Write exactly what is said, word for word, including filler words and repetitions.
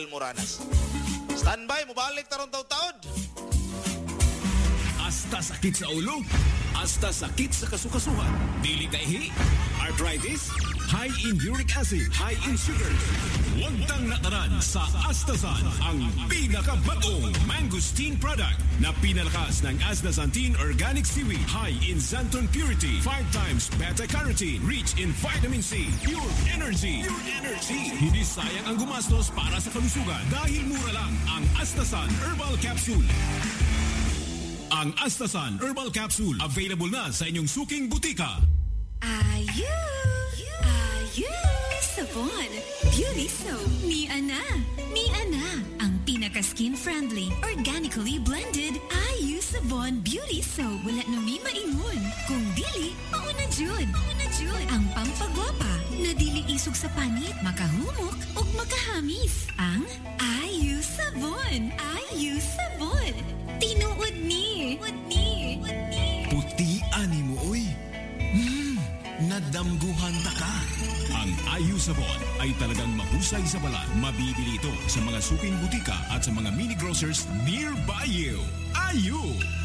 Moranas. Standby, mubalik tarong taon-taon. Hasta sakit sa ulo, hasta sakit sa kasukasuhan, dili daihi, arthritis, high in uric acid, high in sugar. Huwag tang nataran sa Astasan, ang pinakabagong mangosteen product na pinalakas ng Astaxanthin Organic Seaweed, high in xanthan purity, five times beta-carotene, rich in vitamin C, pure energy. Pure energy. Hindi sayang ang gumastos para sa kalusugan dahil mura lang ang Astasan Herbal Capsule. Ang Astasan Herbal Capsule, available na sa inyong suking butika. Ayu! Ayu! Sabon! Beauty soap ni Ana. Ni Ana, ang pinaka-skin-friendly, organically blended Ayu Sabon Beauty Soap. Wala na may maingon. Kung dili, mauna jud. Mauna jud. Ang pampagwapa na dili isog sa panit, makahumok o makahamis. Ang Ayu Sabon. Ayu Sabon. Tinuod ni. Tinuod ni. Puti ani mo, oy. Hmm, nadamguhan ta ka. Ang Ayu Sabon ay talagang mahusay sa balat. Mabibili ito sa mga suking butika at sa mga mini grocers nearby you. Ayu!